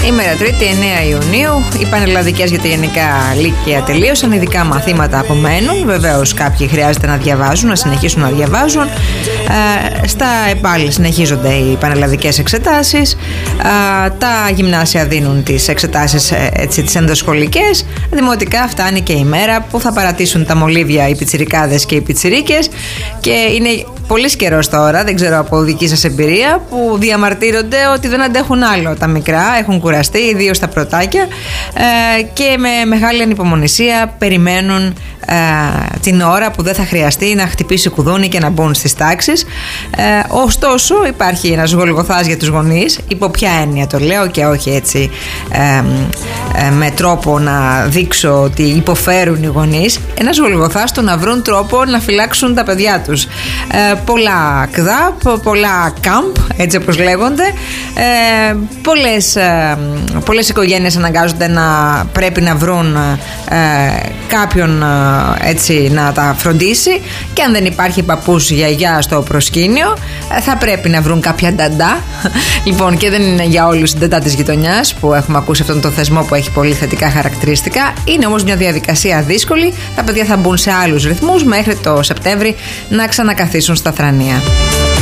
Ημέρα Τρίτη, 9 Ιουνίου. Οι πανελλαδικές για τα γενικά λύκεια τελείωσαν. Ειδικά μαθήματα απομένουν. Βεβαίως, κάποιοι χρειάζεται να διαβάζουν, να συνεχίσουν να διαβάζουν. Στα ΕΠΑΛ συνεχίζονται οι πανελλαδικές εξετάσεις. Τα γυμνάσια δίνουν τις εξετάσεις τις ενδοσχολικές. Δημοτικά φτάνει και η μέρα που θα παρατήσουν τα μολύβια οι πιτσιρικάδες και οι πιτσιρίκες. Και είναι πολύ καιρός τώρα, δεν ξέρω από δική σας εμπειρία, που διαμαρτύρονται ότι δεν αντέχουν άλλο τα μικρά, έχουν κουραστεί, ιδίως τα πρωτάκια, και με μεγάλη ανυπομονησία περιμένουν την ώρα που δεν θα χρειαστεί να χτυπήσει κουδούνι και να μπουν στις τάξεις. Ωστόσο υπάρχει ένας γολγοθάς για τους γονείς. Υπό ποια έννοια το λέω και όχι έτσι με τρόπο να δείξω ότι υποφέρουν οι γονείς. Ένας γολγοθάς το να βρουν τρόπο να φυλάξουν τα παιδιά τους. Πολλά ΚΔΑΠ, πολλά κάμπ, έτσι όπως λέγονται. Πολλές οικογένειες αναγκάζονται να πρέπει να βρουν κάποιον έτσι να τα φροντίσει, και αν δεν υπάρχει παππούς, γιαγιά στο προσκήνιο, θα πρέπει να βρουν κάποια νταντά. Λοιπόν, και δεν είναι για όλους η νταντά της γειτονιάς που έχουμε ακούσει αυτόν τον θεσμό που έχει πολύ θετικά χαρακτηριστικά. Είναι όμως μια διαδικασία δύσκολη. Τα παιδιά θα μπουν σε άλλους ρυθμούς μέχρι το Σεπτέμβρη να ξανακαθίσουν στα θρανία.